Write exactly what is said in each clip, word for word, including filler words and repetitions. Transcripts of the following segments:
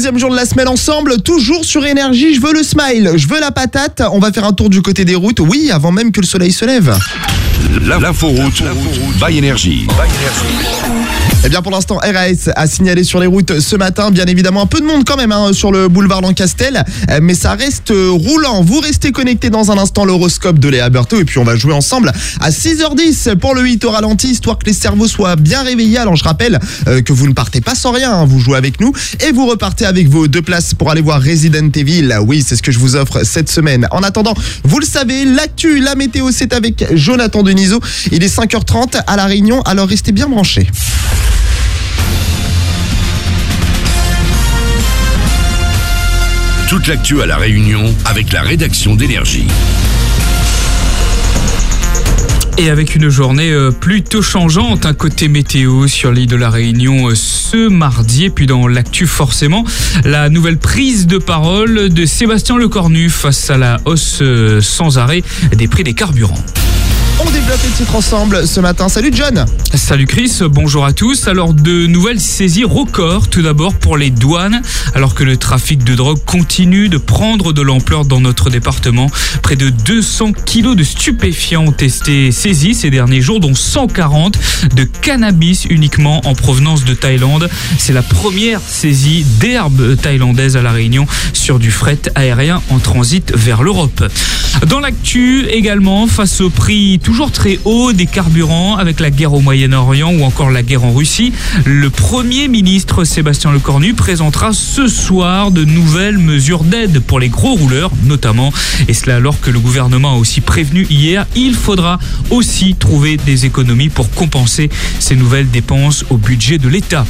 deuxième jour de la semaine ensemble, toujours sur Énergie. Je veux le smile, je veux la patate. On va faire un tour du côté des routes, oui, avant même que le soleil se lève. L'inforoute by Énergie. Eh bien pour l'instant, R A S a signalé sur les routes ce matin, bien évidemment un peu de monde quand même hein, sur le boulevard Lancastel, mais ça reste roulant. Vous restez connectés dans un instant, l'horoscope de Léa Berthaud et puis on va jouer ensemble à six heures dix pour le huit au ralenti, histoire que les cerveaux soient bien réveillés. Alors je rappelle euh, que vous ne partez pas sans rien, hein, vous jouez avec nous et vous repartez avec vos deux places pour aller voir Resident Evil. Oui, c'est ce que je vous offre cette semaine. En attendant, vous le savez, l'actu, la météo, c'est avec Jonathan Denisot. Il est cinq heures trente à La Réunion, alors restez bien branchés. Toute l'actu à La Réunion avec la rédaction d'Énergie. Et avec une journée plutôt changeante, un côté météo sur l'île de la Réunion ce mardi. Et puis dans l'actu forcément, la nouvelle prise de parole de Sébastien Lecornu face à la hausse sans arrêt des prix des carburants. On développe les titres ensemble ce matin. Salut John. Salut Chris, bonjour à tous. Alors de nouvelles saisies records tout d'abord pour les douanes. Alors que le trafic de drogue continue de prendre de l'ampleur dans notre département. Près de deux cents kilos de stupéfiants ont été saisis ces derniers jours, dont cent quarante de cannabis uniquement en provenance de Thaïlande. C'est la première saisie d'herbes thaïlandaises à La Réunion sur du fret aérien en transit vers l'Europe. Dans l'actu également, face au prix toujours très haut des carburants avec la guerre au Moyen-Orient ou encore la guerre en Russie, le Premier ministre Sébastien Lecornu présentera ce soir de nouvelles mesures d'aide pour les gros rouleurs notamment. Et cela alors que le gouvernement a aussi prévenu hier, il faudra aussi trouver des économies pour compenser ces nouvelles dépenses au budget de l'État.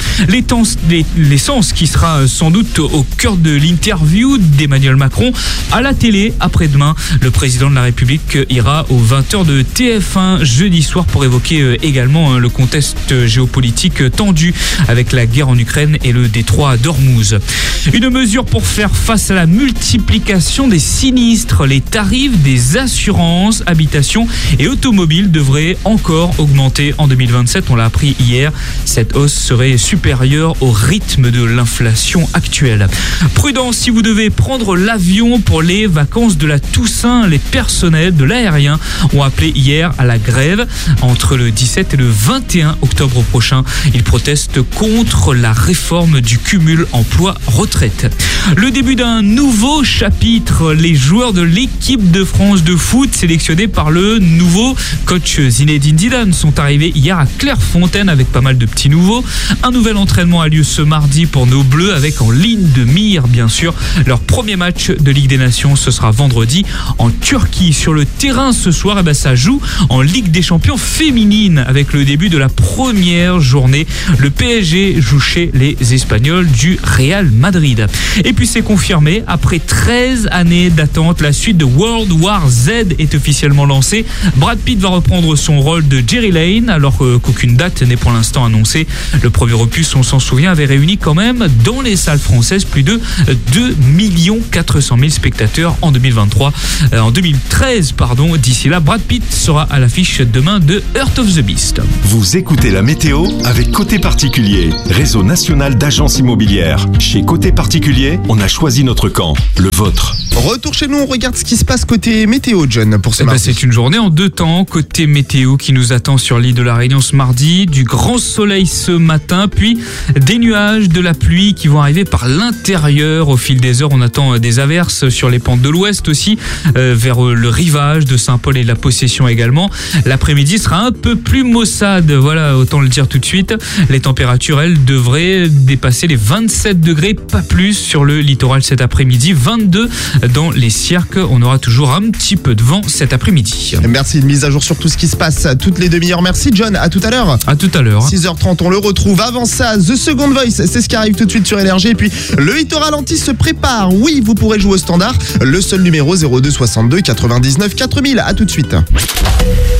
L'essence qui sera sans doute au cœur de l'interview d'Emmanuel Macron à la télé après-demain. Le président de la République ira aux vingt heures de T F un jeudi soir pour évoquer également le contexte géopolitique tendu avec la guerre en Ukraine et le détroit d'Ormuz. Une mesure pour faire face à la multiplication des sinistres. Les tarifs des assurances, habitations et automobiles devraient encore augmenter en deux mille vingt-sept. On l'a appris hier. Cette hausse serait supérieure au rythme de l'inflation actuelle. Prudence si vous devez prendre l'avion pour les vacances de la Toussaint. Les personnels de l'aérien ont appelé hier à la grève entre le dix-sept et le vingt et un octobre prochain. Ils protestent contre la réforme du cumul emploi-retraite. Le début d'un nouveau chapitre. Les joueurs de l'équipe de France de foot sélectionnés par le nouveau coach Zinedine Zidane sont arrivés hier à Clairefontaine avec pas mal de petits nouveaux. Un nouvel entraînement a lieu ce mardi pour nos Bleus avec en ligne de mire bien sûr leur premier match de Ligue des Nations. Ce sera vendredi en Turquie. Sur le terrain ce soir, eh ben, ça joue en Ligue des Champions féminine avec le début de la première journée. Le P S G joue chez les Espagnols du Real Madrid. Et puis c'est confirmé, après treize années d'attente, la suite de World War Z est officiellement lancée. Brad Pitt va reprendre son rôle de Jerry Lane alors qu'aucune date n'est pour l'instant annoncée. Le premier opus, on s'en souvient, avait réuni quand même dans les salles françaises plus de deux millions quatre cent mille spectateurs en deux mille vingt-trois. Euh, en deux mille treize, pardon. D'ici là, Brad Pitt sera à l'affiche demain de Heart of the Beast. Vous écoutez la météo avec Côté Particulier, réseau national d'agences immobilières. Chez Côté Particulier, on a choisi notre camp, le vôtre. Retour chez nous, on regarde ce qui se passe côté météo, John, pour ce eh ben, mardi. C'est une journée en deux temps, côté météo qui nous attend sur l'île de la Réunion ce mardi. Du grand soleil ce matin, puis des nuages, de la pluie qui vont arriver par l'intérieur au fil des heures. On attend des averses sur les pentes de l'ouest aussi, euh, vers le rivage de Saint-Paul et de la Possession également. L'après-midi sera un peu plus maussade, voilà, autant le dire tout de suite. Les températures, elles, devraient dépasser les vingt-sept degrés, pas plus sur le littoral cet après-midi. vingt-deux dans les cirques. On aura toujours un petit peu de vent cet après-midi. Merci, une mise à jour sur tout ce qui se passe toutes les demi-heures. Merci John, à tout à l'heure. À tout à l'heure. six heures trente, on le retrouve. Avant ça, The Second Voice, c'est ce qui arrive tout de suite sur Énergie. Et puis, le hit au ralenti se prépare. Oui, vous pourrez jouer au standard. Le seul numéro zéro deux soixante-deux quatre-vingt-dix-neuf quatre mille. À tout de suite.